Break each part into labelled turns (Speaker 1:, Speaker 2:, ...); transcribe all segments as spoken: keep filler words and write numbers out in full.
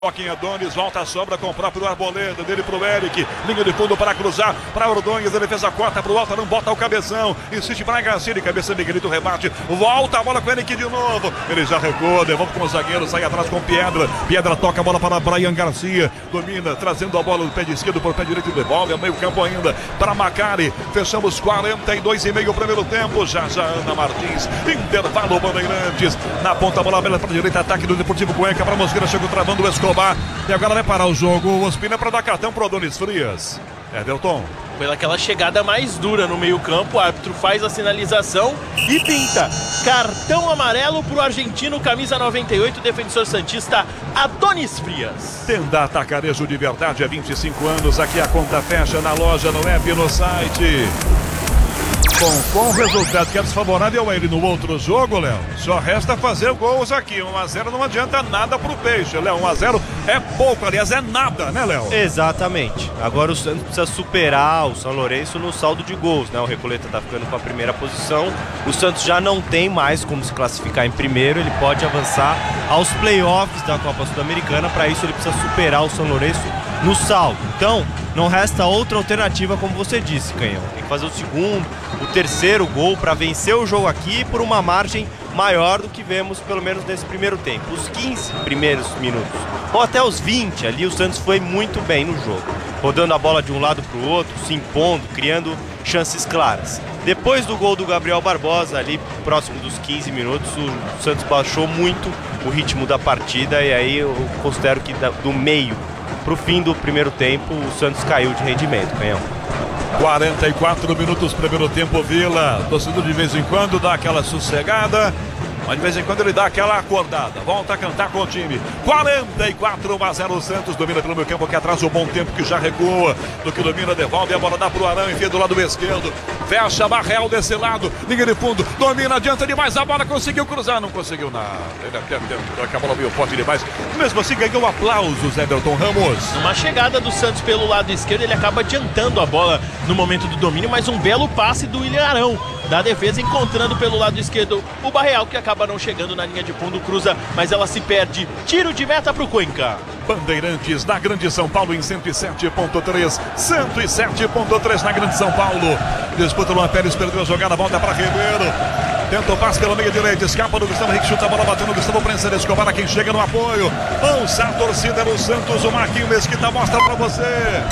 Speaker 1: Toque em Adonis, volta a sobra com o próprio Arboleda, dele pro Eric, linha de fundo para cruzar, para Ordonhas, a defesa corta pro alto, não bota o cabeção, insiste para Garcia, de cabeça Miguelito, rebate, volta a bola com o Eric de novo, ele já recua, devolve com o zagueiro, sai atrás com Piedra, Piedra toca a bola para Brian Garcia, domina, trazendo a bola do pé de esquerdo para o pé direito e devolve, a meio campo ainda, para Macari, fechamos quarenta e dois e meio primeiro tempo, já já Ana Martins, intervalo Bandeirantes, na ponta, bola bela para a direita, ataque do Deportivo Cuenca, para Mosqueira, chegou travando o Escobar. E agora vai parar o jogo, o Ospina para dar cartão pro Adonis Frias. Everton.
Speaker 2: Pelaquela chegada mais dura no meio campo, o árbitro faz a sinalização e pinta cartão amarelo pro argentino, camisa noventa e oito, defensor santista Adonis Frias.
Speaker 1: Tenda Atacarejo de verdade há vinte e cinco anos, aqui a conta fecha na loja, no app, no site. Bom, com o resultado que é desfavorável a ele no outro jogo, Léo, só resta fazer gols aqui. um a zero não adianta nada pro Peixe, Léo. um a zero é pouco, aliás, é nada, né, Léo?
Speaker 3: Exatamente. Agora o Santos precisa superar o São Lourenço no saldo de gols, né? O Recoleta tá ficando com a primeira posição. O Santos já não tem mais como se classificar em primeiro, ele pode avançar aos playoffs da Copa Sul-Americana. Para isso ele precisa superar o São Lourenço no saldo. Então, não resta outra alternativa, como você disse, Canhão. Tem que fazer o segundo, o terceiro gol para vencer o jogo aqui por uma margem maior do que vemos pelo menos nesse primeiro tempo. Os quinze primeiros minutos, ou até os vinte ali, o Santos foi muito bem no jogo, rodando a bola de um lado para o outro, se impondo, criando chances claras. Depois do gol do Gabriel Barbosa, ali próximo dos quinze minutos, o Santos baixou muito o ritmo da partida, e aí eu considero que do meio pro fim do primeiro tempo o Santos caiu de rendimento, Canhão.
Speaker 1: quarenta e quatro minutos primeiro tempo, Vila. Torcedor de vez em quando dá aquela sossegada, mas de vez em quando ele dá aquela acordada. Volta a cantar com o time. quarenta e quatro a zero, o Santos domina pelo meio campo aqui atrás, o bom tempo que já recua. Do que domina, devolve a bola, dá pro Arão, enfia do lado esquerdo. Fecha Barreal desse lado, linha de fundo, domina, adianta demais a bola, conseguiu cruzar, não conseguiu nada. Ele até tentou, que a bola veio forte demais. Mesmo assim ganhou aplausos, Everton Ramos.
Speaker 2: Uma chegada do Santos pelo lado esquerdo, ele acaba adiantando a bola no momento do domínio, mas um belo passe do William Arão da defesa, encontrando pelo lado esquerdo o Barreal, que acaba não chegando na linha de fundo, cruza, mas ela se perde. Tiro de meta pro Cuenca.
Speaker 1: Bandeirantes na Grande São Paulo em cento e sete ponto três, cento e sete ponto três na Grande São Paulo. Disputa Luan Pérez, perdeu a jogada, volta para Ribeiro. Tenta o passe pela meia direita, escapa do Gustavo Henrique, chuta a bola, batendo o Gustavo Prensa, Escobar a quem chega no apoio. Ouça a torcida do Santos, o Marquinhos Mesquita mostra para você.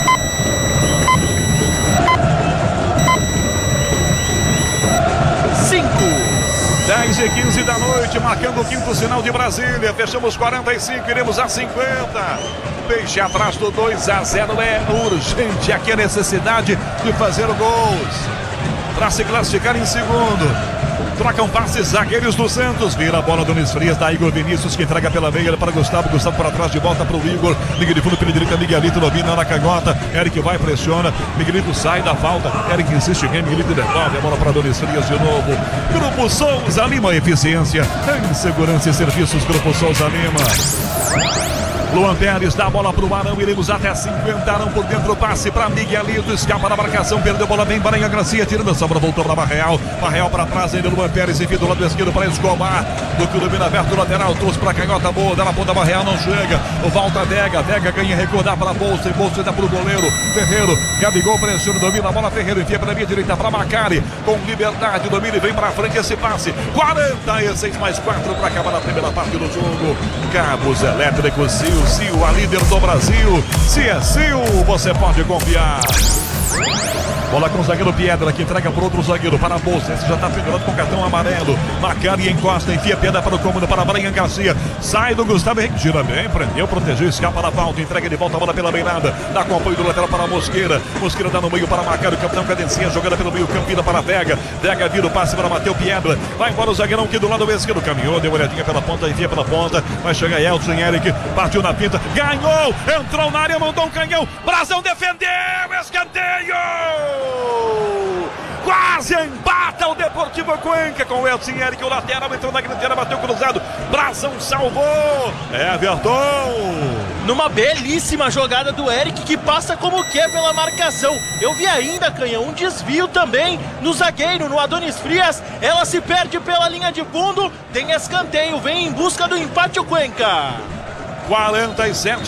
Speaker 1: dez e quinze da noite, marcando o quinto sinal de Brasília. Fechamos quarenta e cinco, iremos a cinquenta. Peixe atrás do dois a zero. É urgente aqui a necessidade de fazer gols para se classificar em segundo. Trocam passes, zagueiros do Santos. Vira a bola do Adonis Frias, da Igor Vinícius, que entrega pela meia para Gustavo. Gustavo para trás, de volta para o Igor. Liga de fundo pela direita, Miguelito domina na canhota. Eric vai, pressiona. Miguelito sai da falta. Eric insiste bem, Miguelito devolve a bola para Adonis Frias de novo. Grupo Souza Lima, eficiência em segurança e serviços. Grupo Souza Lima. Luan Pérez dá a bola para o Arão, iremos até cinquenta, Arão por dentro, passe para Miguelito, escapa da marcação, perdeu a bola bem, Brian Garcia tirando a sobra, voltou para Barreal, Barreal para trás, ainda Luan Pérez, enfim, do lado esquerdo para Escobar, do que domina aberto do lateral, trouxe para a canhota boa, dá na ponta, Barreal não chega, volta Vega, Vega ganha, recordar para a bolsa, e bolsa dá para o goleiro, Ferreiro, Gabigol pressiona, domina a bola, Ferreiro enfia para a minha direita, para Macari, com liberdade, domina e vem para frente esse passe, quarenta e seis mais quatro para acabar a primeira parte do jogo. Cabos elétricos Sil, Sil, a líder do Brasil. Se é Sil, você pode confiar. Bola com o zagueiro Piedra, que entrega para outro zagueiro, para a bolsa. Esse já está pendurado com cartão amarelo. Macari encosta, enfia Piedra para o cômodo, para Brian Garcia. Sai do Gustavo Henrique, gira bem, prendeu, protegeu, escapa da falta, entrega de volta a bola pela beirada. Dá com apoio do lateral para a Mosqueira. Mosqueira dá no meio para Macari, o capitão cadencia, jogada pelo meio campo, vira para Vega. Vega vira o passe para Mateu Piedra. Vai embora o zagueirão aqui do lado esquerdo, caminhou, deu uma olhadinha pela ponta, enfia pela ponta. Vai chegar Elton Eric, partiu na pinta, ganhou, entrou na área, mandou um canhão. Brasão defendeu, escanteio! Quase empata o Deportivo Cuenca com o Elton Eric, o lateral entrou na grande área, bateu cruzado, Brasão salvou, Everton.
Speaker 2: Numa belíssima jogada do Eric, que passa como que pela marcação. Eu vi ainda, Canhão, um desvio também no zagueiro, no Adonis Frias. Ela se perde pela linha de fundo, tem escanteio, vem em busca do empate o Cuenca.
Speaker 1: quarenta e sete